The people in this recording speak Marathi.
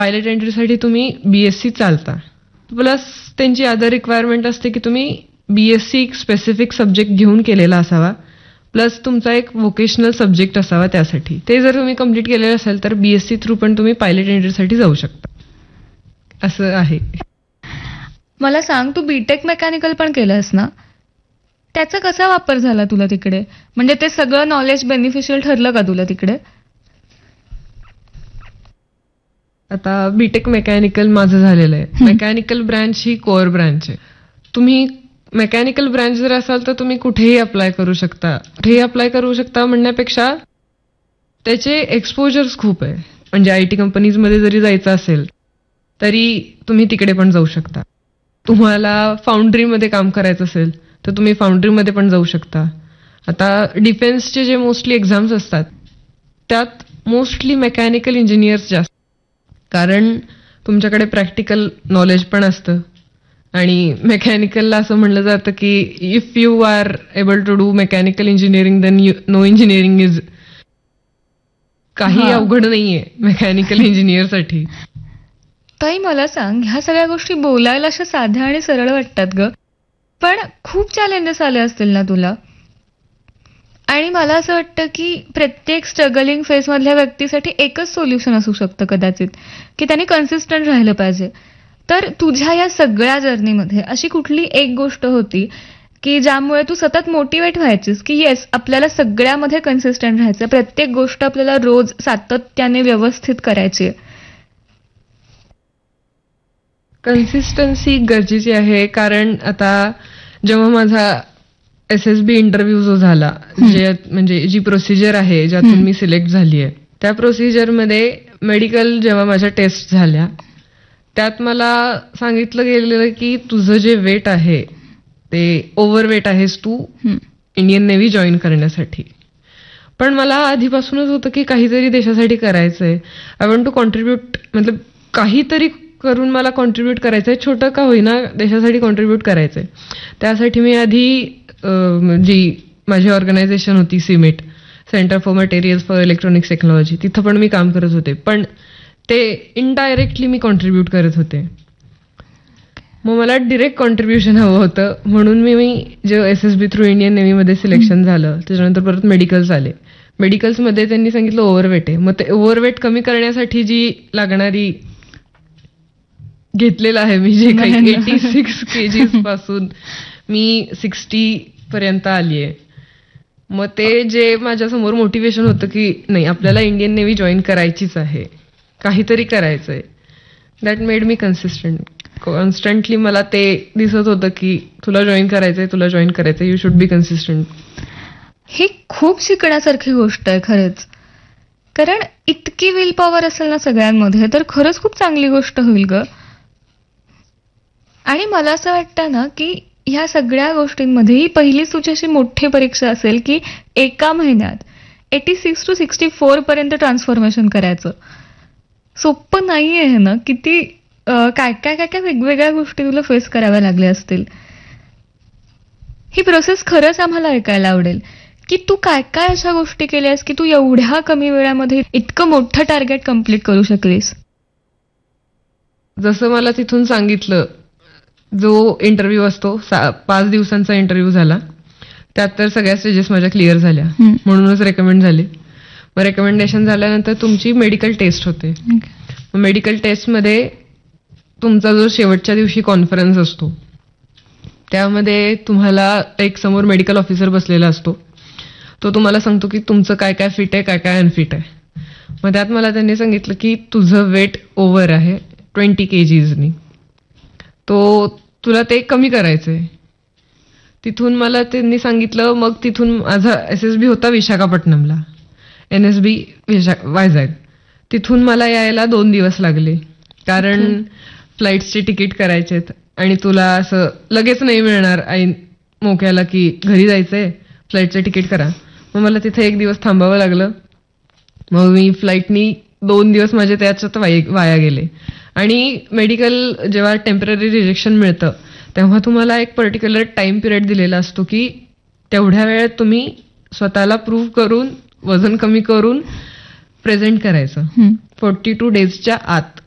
पायलट एंट्रीसाठी तुम्ही बीएससी चालता, प्लस त्यांची अदर रिक्वायरमेंट असते की तुम्ही बीएससी स्पेसिफिक सब्जेक्ट घेऊन केलेला असावा, प्लस तुमचा एक व्होकेशनल सब्जेक्ट असावा त्यासाठी. ते जर तुम्ही कम्प्लीट केलेलं असेल तर बीएससी थ्रू पण तुम्ही पायलट एंट्रीसाठी जाऊ शकता, असं आहे. मला सांग, तू बीटेक मेकॅनिकल पण केलंस ना, त्याचा कसा वापर झाला तुला तिकडे? म्हणजे ते सगळं नॉलेज बेनिफिशियल ठरलं का तुला तिकडे? आता बीटेक मेकॅनिकल माझं झालेलं आहे. मेकॅनिकल ब्रँच ही कोअर ब्रँच आहे. तुम्ही मेकॅनिकल ब्रँच जर असाल तर तुम्ही कुठेही अप्लाय करू शकता. कुठेही अप्लाय करू शकता म्हणण्यापेक्षा त्याचे एक्सपोजर्स खूप आहे. म्हणजे आयटी कंपनीजमध्ये जरी जायचं असेल तरी तुम्ही तिकडे पण जाऊ शकता. तुम्हाला फाउंड्रीमध्ये काम करायचं असेल तर तुम्ही फाउंड्रीमध्ये पण जाऊ शकता. आता डिफेन्सचे जे मोस्टली एक्झाम्स असतात त्यात मोस्टली मेकॅनिकल इंजिनियर्स जास्त, कारण तुमच्याकडे प्रॅक्टिकल नॉलेज पण असतं. आणि मेकॅनिकलला असं म्हणलं जातं की if you R able to do mechanical engineering then no engineering is. काही अवघड नाहीये मेकॅनिकल इंजिनिअरसाठी. ताई मला सांग, ह्या सगळ्या गोष्टी बोलायला अशा साध्या आणि सरळ वाटतात ग, पण खूप चॅलेंजेस आले असतील ना तुला? आणि मला असं वाटतं की प्रत्येक स्ट्रगलिंग फेज मधल्या व्यक्तीसाठी एकच सोल्युशन असू शकतं कदाचित, की त्यांनी कन्सिस्टंट राहिलं पाहिजे. तर तुझ्या या सगळ्या जर्नीमध्ये अशी कुठली एक गोष्ट होती की ज्यामुळे तू सतत मोटिवेट व्हायचीस की येस, आपल्याला सगळ्यामध्ये कन्सिस्टंट राहायचं, प्रत्येक गोष्ट आपल्याला रोज सातत्याने व्यवस्थित करायची आहे? कन्सिस्टन्सी गरजेची आहे, कारण आता जेव्हा माझा SSB इंटरव्ह्यू जो झाला, म्हणजे जी प्रोसिजर आहे ज्यातून मी सिलेक्ट झाली आहे, त्या प्रोसिजरमध्ये मेडिकल जेव्हा माझ्या टेस्ट झाल्या त्यात मला सांगितलं गेलेलं की तुझं जे वेट आहे ते ओव्हरवेट आहेस तू इंडियन नेव्ही जॉईन करण्यासाठी. पण मला आधीपासूनच होतं की काहीतरी देशासाठी करायचंय. आय वॉन्ट टू कॉन्ट्रीब्यूट, मतलब काहीतरी करून मला कॉन्ट्रीब्यूट करायचंय, छोटं का होईना देशासाठी कॉन्ट्रीब्यूट करायचंय. त्यासाठी मी आधी जी माझी ऑर्गनायझेशन होती सिमेट, centre for materials for electronics technology, तिथं पण मी काम करत होते, पण ते इनडायरेक्टली मी कॉन्ट्रीब्यूट करत होते. मग मला डिरेक्ट कॉन्ट्रीब्युशन हवं होतं, म्हणून मी जे SSB थ्रू इंडियन नेव्हीमध्ये सिलेक्शन झालं, त्याच्यानंतर परत मेडिकल्स आले. मेडिकल्समध्ये त्यांनी सांगितलं ओव्हरवेट आहे. मग ते ओव्हरवेट कमी करण्यासाठी जी लागणारी घेतलेलं आहे मी जे काही 86 kgs पासून मी 60 पर्यंत आली आहे. मग ते जे माझ्यासमोर मोटिवेशन होतं की नाही, आपल्याला इंडियन नेव्ही जॉईन करायचीच आहे, काहीतरी करायचंय, that made me consistent. Constantly मला ते दिसत होतं की तुला जॉईन करायचंय, यू शुड बी कन्सिस्टंट. ही खूप शिकण्यासारखी गोष्ट आहे खरंच, कारण इतकी विल पॉवर असेल ना सगळ्यांमध्ये तर खरंच खूप चांगली गोष्ट होईल ग. आणि मला असं वाटतं ना की ह्या सगळ्या गोष्टींमध्ये ही पहिलीच तुझी अशी मोठी परीक्षा असेल की एका महिन्यात 86 to 64 पर्यंत ट्रान्सफॉर्मेशन करायचं. सोपं नाहीये हे ना. किती काय काय काय काय वेगवेगळ्या गोष्टी तुला फेस कराव्या लागल्या असतील. ही प्रोसेस खरंच आम्हाला ऐकायला आवडेल की तू काय काय अशा गोष्टी केल्यास की तू एवढ्या कमी वेळामध्ये इतकं मोठं टार्गेट कम्प्लीट करू शकलीस. जसं मला तिथून सांगितलं, जो इंटरव्ह्यू असतो 5 दिवसांचा इंटरव्ह्यू झाला, त्यात तर सगळ्या स्टेजेस माझ्या क्लिअर झाल्या, म्हणूनच रेकमेंड झाले. मग रेकमेंडेशन झाल्यानंतर तुमची मेडिकल टेस्ट होते. मेडिकल टेस्टमध्ये तुमचा जो शेवटच्या दिवशी कॉन्फरन्स असतो त्यामध्ये तुम्हाला एक समोर मेडिकल ऑफिसर बसलेला असतो. तो तुम्हाला सांगतो की तुमचं काय काय फिट आहे, काय काय अनफिट आहे. मग त्यात मला त्यांनी सांगितलं की तुझं वेट ओव्हर आहे 20 kgs, तो तुला ते कमी करायचंय. तिथून मला त्यांनी सांगितलं. मग तिथून माझा SSB होता विशाखापट्टणमला, NSB वायझॅग. तिथून मला यायला 2 दिवस लागले, कारण फ्लाईट्सचे तिकीट करायचे आणि तुला असं लगेच नाही मिळणार ऐन मोक्याला की घरी जायचंय, फ्लाईटचं तिकीट करा. मग मला तिथे 1 दिवस थांबावं लागलं. मग मी फ्लाईटनी 2 दिवस माझे त्याच्यात वाया गेले. आणि मेडिकल जेव्हा टेम्पररी रिजेक्शन मिळतं तेव्हा तुम्हाला एक पर्टिक्युलर टाइम पिरियड दिलेला असतो की तेवढ्या वेळेत तुम्ही स्वतःला प्रूव्ह करून वजन कमी करून प्रेझेंट करायचं 42 डेजच्या आत.